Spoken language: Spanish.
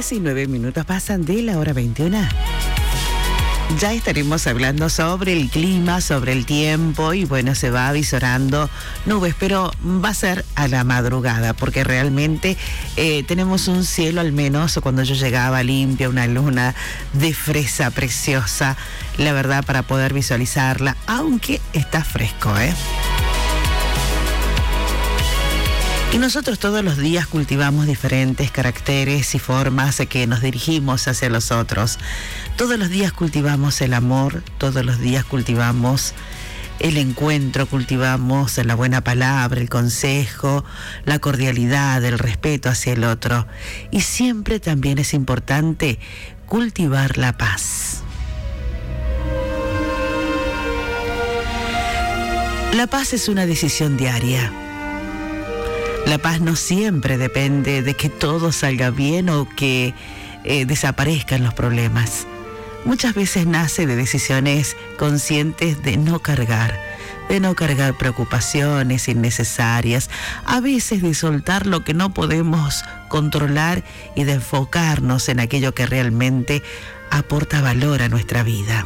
Casi 9 minutos pasan de la hora 21. Ya estaremos hablando sobre el clima, sobre el tiempo y bueno, se va avisorando nubes, pero va a ser a la madrugada porque realmente tenemos un cielo, al menos cuando yo llegaba, limpia, una luna de fresa preciosa, la verdad, para poder visualizarla, aunque está fresco, Y nosotros todos los días cultivamos diferentes caracteres y formas de que nos dirigimos hacia los otros. Todos los días cultivamos el amor, todos los días cultivamos el encuentro, cultivamos la buena palabra, el consejo, la cordialidad, el respeto hacia el otro. Y siempre también es importante cultivar la paz. La paz es una decisión diaria. La paz no siempre depende de que todo salga bien o que desaparezcan los problemas. Muchas veces nace de decisiones conscientes de no cargar preocupaciones innecesarias, a veces de soltar lo que no podemos controlar y de enfocarnos en aquello que realmente aporta valor a nuestra vida.